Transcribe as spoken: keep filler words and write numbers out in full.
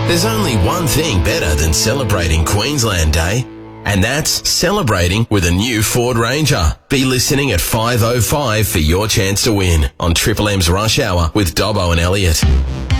There's only one thing better than celebrating Queensland Day, and that's celebrating with a new Ford Ranger. Be listening at five oh five for your chance to win on Triple M's Rush Hour with Dobbo and Elliot.